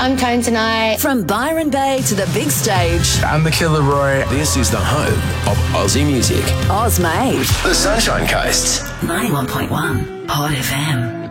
I'm Tone Tonight. From Byron Bay to the big stage. I'm the Killer Roy. This is the home of Aussie music. Oz Made. The Sunshine Coast. 91.1 Pod FM.